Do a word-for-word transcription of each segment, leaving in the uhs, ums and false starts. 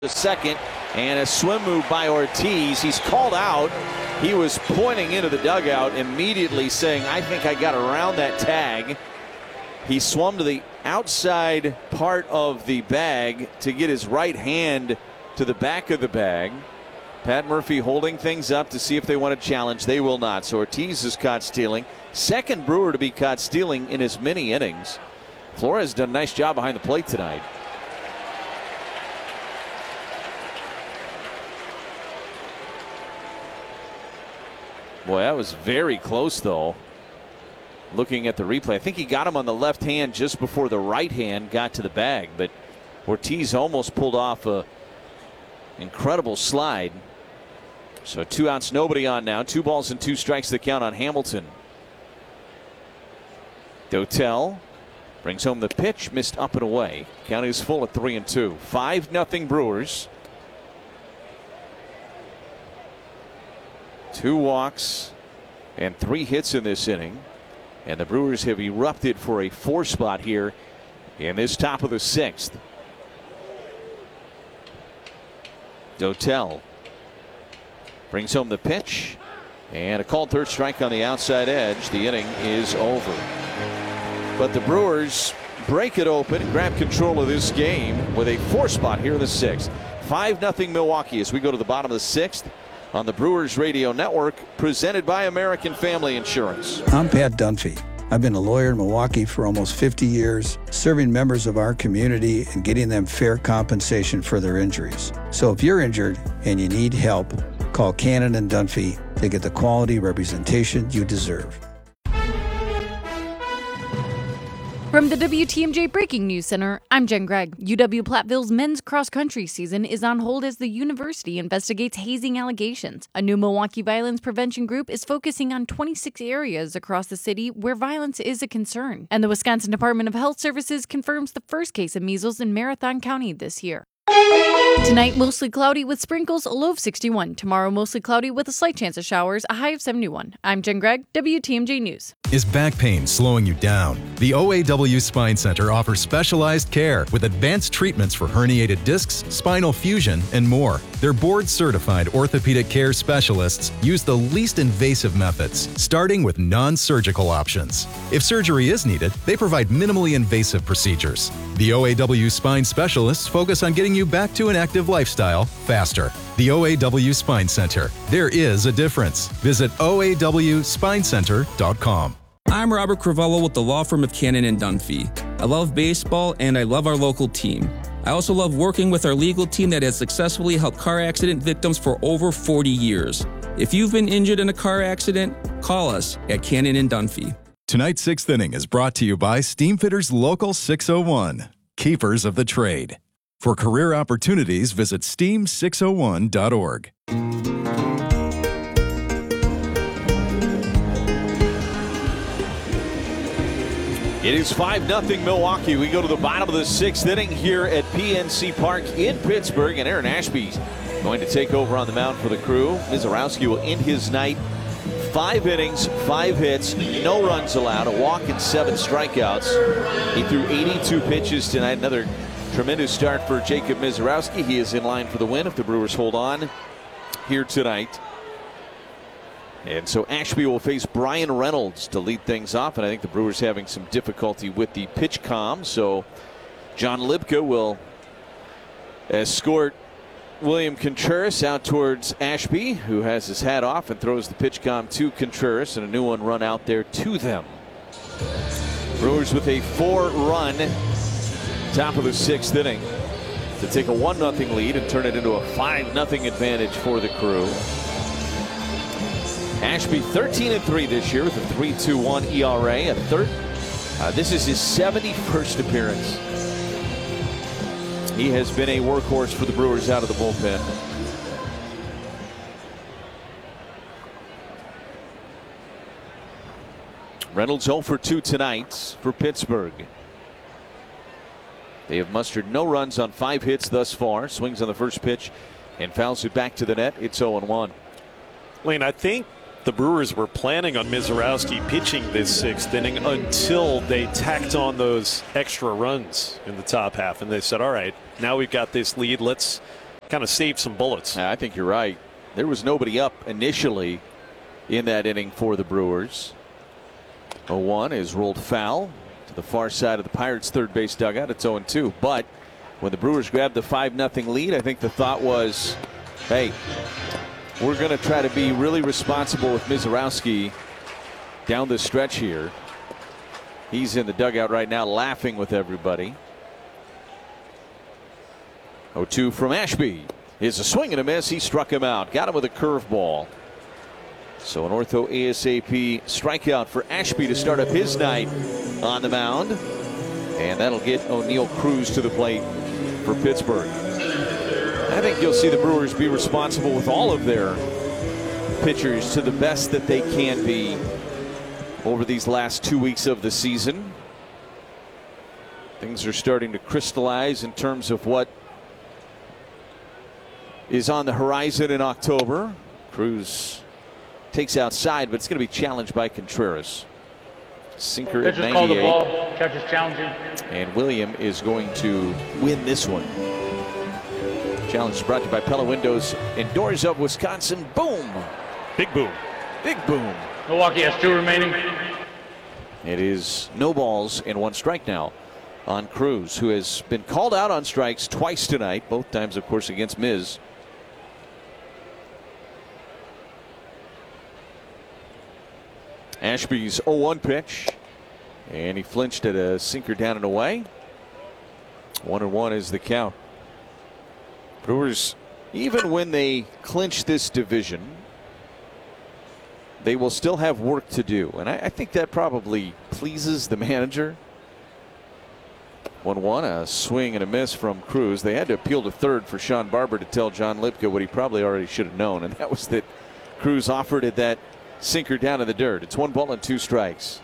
The second, and a swim move by Ortiz. He's called out. He was pointing into the dugout, immediately saying, I think I got around that tag. He swum to the outside part of the bag to get his right hand to the back of the bag. Pat Murphy holding things up to see if they want to challenge. They will not. So Ortiz is caught stealing. Second Brewer to be caught stealing in as many innings. Flores done a nice job behind the plate tonight. Boy, that was very close, though. Looking at the replay, I think he got him on the left hand just before the right hand got to the bag. But Ortiz almost pulled off a incredible slide. So two outs, nobody on now. Two balls and two strikes the count on Hamilton. Dotel brings home the pitch, missed up and away. Count is full at three and two. Five nothing Brewers. Two walks and three hits in this inning. And the Brewers have erupted for a four spot here in this top of the sixth. Dotel brings home the pitch. And a called third strike on the outside edge. The inning is over. But the Brewers break it open and grab control of this game with a four spot here in the sixth. five nothing Milwaukee as we go to the bottom of the sixth. On the Brewers Radio Network, presented by American Family Insurance. I'm Pat Dunphy. I've been a lawyer in Milwaukee for almost fifty years, serving members of our community and getting them fair compensation for their injuries. So if you're injured and you need help, call Cannon and Dunphy to get the quality representation you deserve. From the W T M J Breaking News Center, I'm Jen Gregg. U W-Platteville's men's cross-country season is on hold as the university investigates hazing allegations. A new Milwaukee violence prevention group is focusing on twenty-six areas across the city where violence is a concern. And the Wisconsin Department of Health Services confirms the first case of measles in Marathon County this year. Tonight, mostly cloudy with sprinkles, a low of sixty-one. Tomorrow, mostly cloudy with a slight chance of showers, a high of seventy-one. I'm Jen Gregg, W T M J News. Is back pain slowing you down? The O A W Spine Center offers specialized care with advanced treatments for herniated discs, spinal fusion, and more. Their board-certified orthopedic care specialists use the least invasive methods, starting with non-surgical options. If surgery is needed, they provide minimally invasive procedures. The O A W Spine specialists focus on getting you back to an active lifestyle faster. The O A W Spine Center. There is a difference. Visit O A W spine center dot com. I'm Robert Crivello with the law firm of Cannon and Dunphy. I love baseball and I love our local team. I also love working with our legal team that has successfully helped car accident victims for over forty years. If you've been injured in a car accident, call us at Cannon and Dunphy. Tonight's sixth inning is brought to you by Steamfitters Local six oh one, Keepers of the Trade. For career opportunities, visit steam six oh one dot org. It is five nothing Milwaukee. We go to the bottom of the sixth inning here at P N C Park in Pittsburgh, and Aaron Ashby's going to take over on the mound for the Crew. Mizorowski will end his night. Five innings, five hits, no runs allowed, a walk and seven strikeouts. He threw eighty-two pitches tonight. Another tremendous start for Jacob Mizorowski. He is in line for the win if the Brewers hold on here tonight. And so Ashby will face Brian Reynolds to lead things off, and I think the Brewers having some difficulty with the pitch comm. So John Libka will escort William Contreras out towards Ashby, who has his hat off and throws the pitch comm to Contreras, and a new one run out there to them. Brewers with a four-run top of the sixth inning to take a one nothing lead and turn it into a five nothing advantage for the Crew. Ashby thirteen and three this year with a three two one E R A. A third, uh, this is his seventy-first appearance. He has been a workhorse for the Brewers out of the bullpen. Reynolds oh for two tonight for Pittsburgh. They have mustered no runs on five hits thus far. Swings on the first pitch and fouls it back to the net. It's oh and one. Lane, I think the Brewers were planning on Mizorowski pitching this sixth inning until they tacked on those extra runs in the top half. And they said, all right, now we've got this lead. Let's kind of saved some bullets. I think you're right. There was nobody up initially in that inning for the Brewers. oh one is rolled foul to the far side of the Pirates' third base dugout. It's oh two. But when the Brewers grabbed the five nothing lead, I think the thought was, hey, we're going to try to be really responsible with Mizorowski down the stretch here. He's in the dugout right now laughing with everybody. oh two from Ashby. Is a swing and a miss. He struck him out. Got him with a curveball. So an ortho ASAP strikeout for Ashby to start up his night on the mound. And that'll get O'Neill Cruz to the plate for Pittsburgh. I think you'll see the Brewers be responsible with all of their pitchers to the best that they can be over these last two weeks of the season. Things are starting to crystallize in terms of what is on the horizon in October. Cruz takes outside, but it's going to be challenged by Contreras. Sinker at Pitchers call the ball. ninety-eight. Catches challenging. And William is going to win this one. Challenge is brought to you by Pella Windows and Doors of Wisconsin. Boom! Big boom. Big boom. Milwaukee has two remaining. It is no balls and one strike now on Cruz, who has been called out on strikes twice tonight, both times, of course, against Miz. Ashby's oh one pitch, and he flinched at a sinker down and away. One and one is the count. Brewers, even when they clinch this division, they will still have work to do, and I, I think that probably pleases the manager. one one, a swing and a miss from Cruz. They had to appeal to third for Sean Barber to tell John Lipka what he probably already should have known, and that was that Cruz offered at that sinker down in the dirt. It's one ball and two strikes.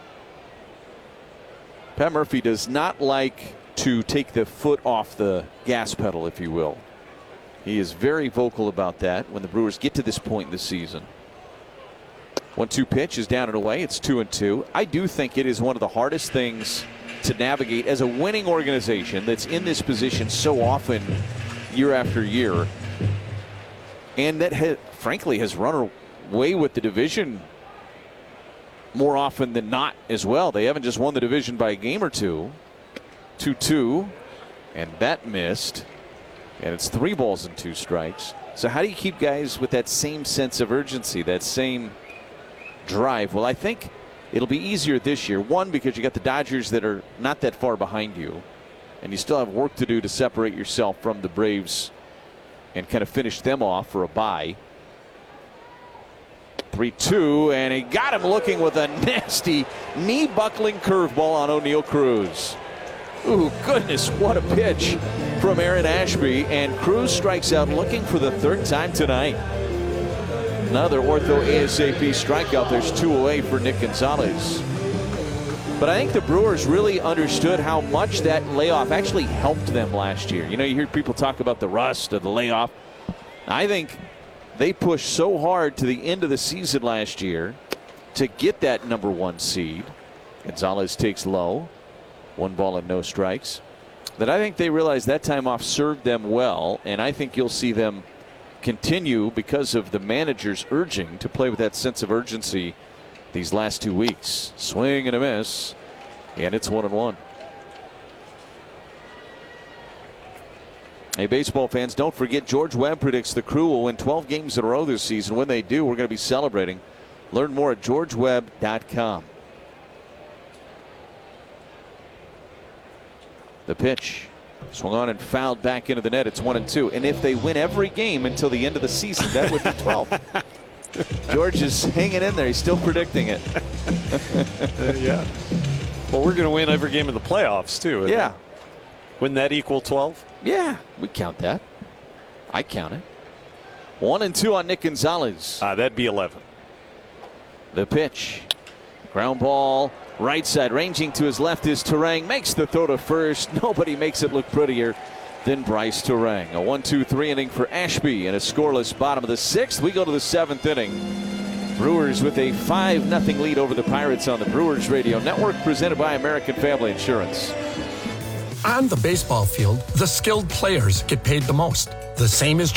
Pat Murphy does not like to take the foot off the gas pedal, if you will. He is very vocal about that when the Brewers get to this point in the season. one two pitch is down and away. It's two and two. I do think it is one of the hardest things to navigate as a winning organization that's in this position so often year after year, and that ha- frankly has run away with the division more often than not as well. They haven't just won the division by a game or two. two two, and that missed, and it's three balls and two strikes. So how do you keep guys with that same sense of urgency, that same drive? Well, I think it'll be easier this year. One, because you got the Dodgers that are not that far behind you, and you still have work to do to separate yourself from the Braves and kind of finish them off for a bye. three two, and he got him looking with a nasty knee-buckling curveball on O'Neill Cruz. Ooh, goodness, what a pitch from Aaron Ashby, and Cruz strikes out looking for the third time tonight. Another ortho ASAP strikeout. There's two away for Nick Gonzalez. But I think the Brewers really understood how much that layoff actually helped them last year. You know, you hear people talk about the rust of the layoff. I think they pushed so hard to the end of the season last year to get that number one seed. Gonzalez takes low. One ball and no strikes. That I think they realized that time off served them well, and I think you'll see them continue because of the manager's urging to play with that sense of urgency these last two weeks. Swing and a miss, and it's one and one. Hey, baseball fans, don't forget George Webb predicts the Crew will win twelve games in a row this season. When they do, we're going to be celebrating. Learn more at george webb dot com. The pitch swung on and fouled back into the net. It's one and two. And if they win every game until the end of the season, that would be twelve. George is hanging in there. He's still predicting it. uh, yeah. Well, we're going to win every game in the playoffs, too. Yeah. Wouldn't that equal twelve? Yeah, we count that. I count it. One and two on Nick Gonzalez. Uh, that'd be eleven. The pitch. Ground ball. Right side. Ranging to his left is Turang. Makes the throw to first. Nobody makes it look prettier than Bryce Turang. A one two three inning for Ashby and a scoreless bottom of the sixth. We go to the seventh inning. Brewers with a five nothing lead over the Pirates on the Brewers Radio Network, presented by American Family Insurance. On the baseball field, the skilled players get paid the most. The same is